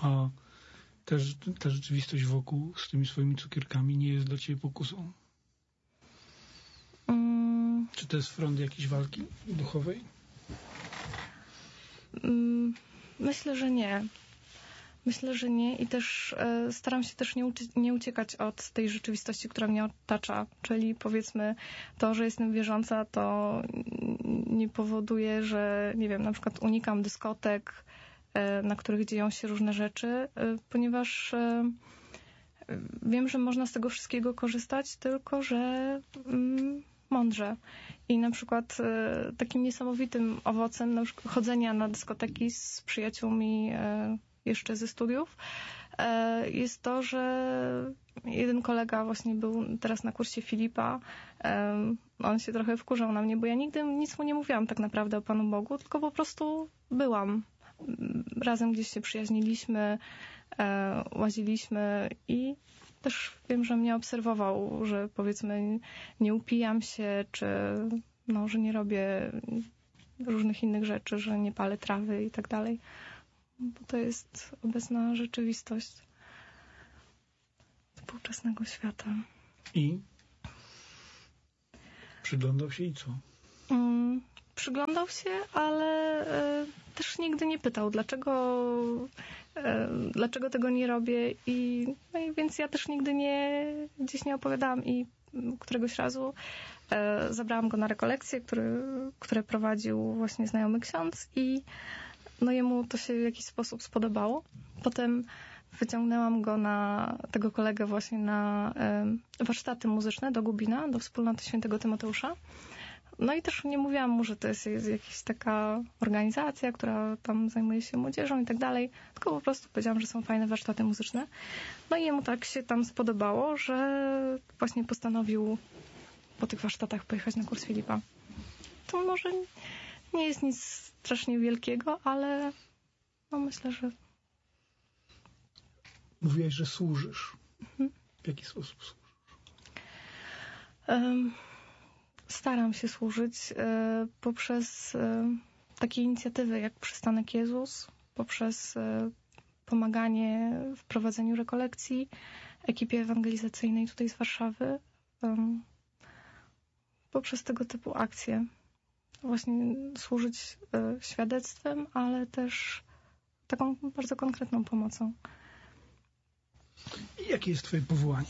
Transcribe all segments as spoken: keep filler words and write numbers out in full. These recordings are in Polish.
a też ta rzeczywistość wokół z tymi swoimi cukierkami nie jest dla ciebie pokusą? Mm. Czy to jest front jakiejś walki duchowej? Mm, myślę, że nie. Myślę, że nie i też e, staram się też nie, uci- nie uciekać od tej rzeczywistości, która mnie otacza. Czyli powiedzmy to, że jestem wierząca, to nie powoduje, że nie wiem, na przykład unikam dyskotek, e, na których dzieją się różne rzeczy, e, ponieważ e, wiem, że można z tego wszystkiego korzystać, tylko że mm, mądrze. I na przykład e, takim niesamowitym owocem na przykład chodzenia na dyskoteki z przyjaciółmi e, jeszcze ze studiów, e, jest to, że jeden kolega właśnie był teraz na kursie Filipa. E, on się trochę wkurzał na mnie, bo ja nigdy nic mu nie mówiłam tak naprawdę o Panu Bogu, tylko po prostu byłam. Razem gdzieś się przyjaźniliśmy, e, łaziliśmy i też wiem, że mnie obserwował, że powiedzmy nie upijam się, czy no, że nie robię różnych innych rzeczy, że nie palę trawy i tak dalej. Bo to jest obecna rzeczywistość współczesnego świata. I? Przyglądał się i co? Mm, przyglądał się, ale e, też nigdy nie pytał, dlaczego, e, dlaczego tego nie robię. I, no i więc ja też nigdy nie, gdzieś nie opowiadałam i któregoś razu e, zabrałam go na rekolekcje, który, które prowadził właśnie znajomy ksiądz i no jemu to się w jakiś sposób spodobało. Potem wyciągnęłam go na tego kolegę właśnie na e, warsztaty muzyczne do Gubina, do Wspólnoty Świętego Tymoteusza. No i też nie mówiłam mu, że to jest, jest jakaś taka organizacja, która tam zajmuje się młodzieżą i tak dalej, tylko po prostu powiedziałam, że są fajne warsztaty muzyczne. No i jemu tak się tam spodobało, że właśnie postanowił po tych warsztatach pojechać na kurs Filipa. To może nie jest nic strasznie wielkiego, ale no myślę, że... Mówiłaś, że służysz. Mhm. W jaki sposób służysz? Um, staram się służyć e, poprzez e, takie inicjatywy jak Przystanek Jezus, poprzez e, pomaganie w prowadzeniu rekolekcji, ekipie ewangelizacyjnej tutaj z Warszawy, um, poprzez tego typu akcje. Właśnie służyć e, świadectwem, ale też taką bardzo konkretną pomocą. I jakie jest twoje powołanie?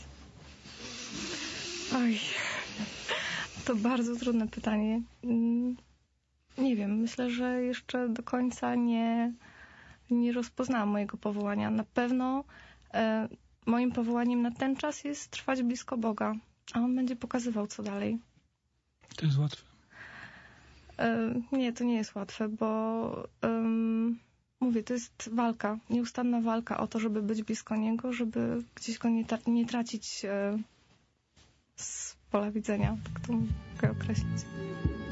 Oj, to bardzo trudne pytanie. Nie wiem, myślę, że jeszcze do końca nie, nie rozpoznałam mojego powołania. Na pewno e, moim powołaniem na ten czas jest trwać blisko Boga, a On będzie pokazywał, co dalej. To jest łatwe? E, nie, to nie jest łatwe, bo um, mówię, to jest walka, nieustanna walka o to, żeby być blisko Niego, żeby gdzieś Go nie, tra- nie tracić e, z pola widzenia, tak to mogę określić.